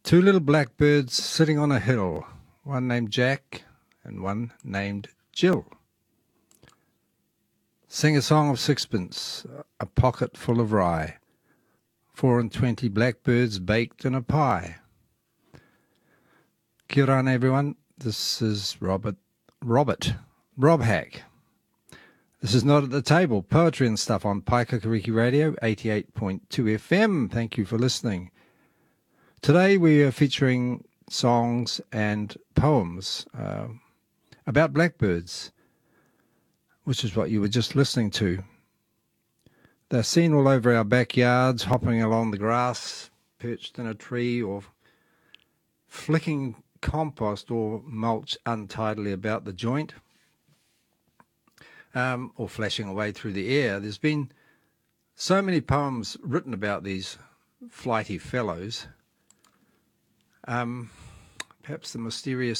Two little blackbirds sitting on a hill, one named Jack and one named Jill. Sing a song of sixpence, a pocket full of rye, 4 and 20 blackbirds baked in a pie. Kia ora, everyone. This is Rob Hack. This is Not at the Table, poetry and stuff on Paikakariki Radio, 88.2 FM. Thank you for listening. Today we are featuring songs and poems about blackbirds, which is what you were just listening to. They're seen all over our backyards, hopping along the grass, perched in a tree, or flicking compost or mulch untidily about the joint, or flashing away through the air. There's been so many poems written about these flighty fellows. Perhaps the mysterious